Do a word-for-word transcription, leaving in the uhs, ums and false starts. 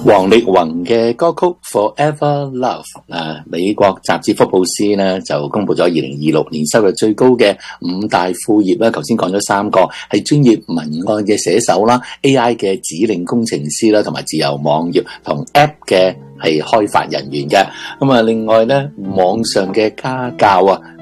王力宏嘅歌曲 Forever Love 啊，美國雜誌福布斯咧就公布咗二零二六年收入最高嘅五大副業啦。頭先講咗三個，係專業文案嘅寫手啦、A I 嘅指令工程師啦，同埋自由網頁同 App 嘅係開發人員嘅。咁啊，另外咧網上嘅家教啊。